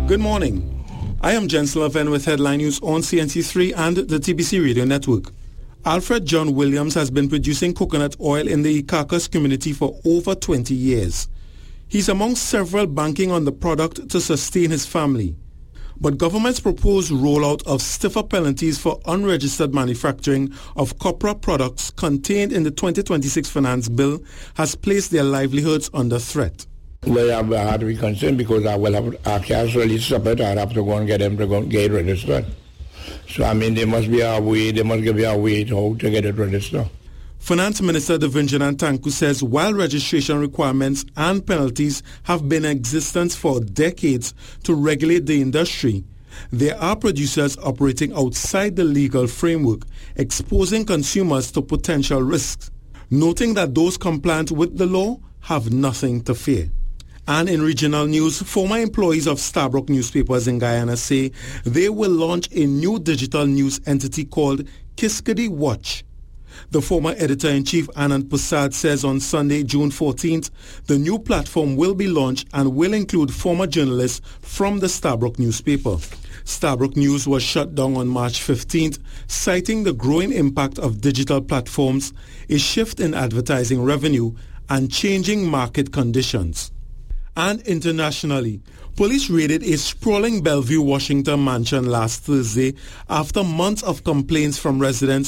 Good morning. I am Jens Leven with headline news on CNC3 and the TBC Radio Network. Alfred John Williams has been producing coconut oil in the Carcass community for over 20 years. He's among several banking on the product to sustain his family. But government's proposed rollout of stiffer penalties for unregistered manufacturing of copra products contained in the 2026 Finance Bill has placed their livelihoods under threat. Well, I had to be concerned because I will have a cash release separate. I have to go and get them to go get it registered. So, there must be a way, they must give you a way to get it registered. Finance Minister Devinjana Tanku says while registration requirements and penalties have been in existence for decades to regulate the industry, there are producers operating outside the legal framework, exposing consumers to potential risks, noting that those compliant with the law have nothing to fear. And in regional news, former employees of Starbrook newspapers in Guyana say they will launch a new digital news entity called Kiskadi Watch. The former editor-in-chief Anand Prasad says on Sunday, June 14th, the new platform will be launched and will include former journalists from the Starbrook newspaper. Starbrook News was shut down on March 15th, citing the growing impact of digital platforms, a shift in advertising revenue, and changing market conditions. And internationally, police raided a sprawling Bellevue, Washington mansion last Thursday after months of complaints from residents